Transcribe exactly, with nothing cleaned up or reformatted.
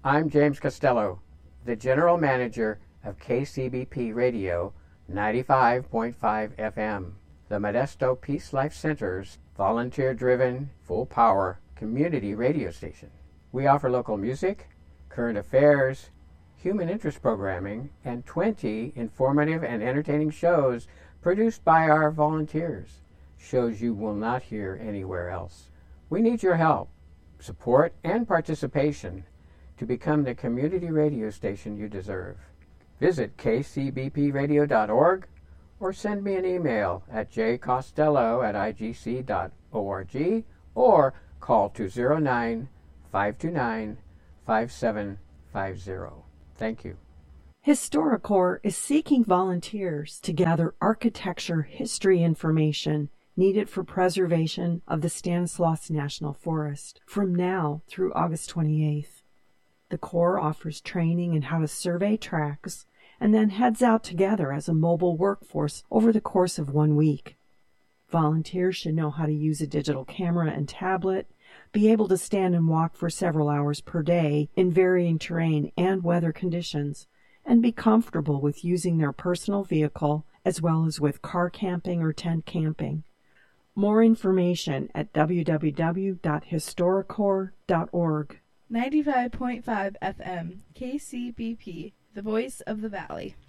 I'm James Costello, the General Manager of K C B P Radio ninety-five point five F M, the Modesto Peace Life Center's volunteer-driven, full-power community radio station. We offer local music, current affairs, human interest programming, and twenty informative and entertaining shows produced by our volunteers, shows you will not hear anywhere else. We need your help, support, and participation to become the community radio station you deserve. Visit k c b p radio dot org or send me an email at j costello at i g c dot org or call two oh nine, five two nine, five seven five zero. Thank you. HistoriCorps is seeking volunteers to gather architecture history information needed for preservation of the Stanislaus National Forest from now through August twenty-eighth. The Corps offers training in how to survey tracks and then heads out together as a mobile workforce over the course of one week. Volunteers should know how to use a digital camera and tablet, be able to stand and walk for several hours per day in varying terrain and weather conditions, and be comfortable with using their personal vehicle as well as with car camping or tent camping. More information at w w w dot historicorps dot org. ninety-five point five F M, K C B P, the voice of the valley.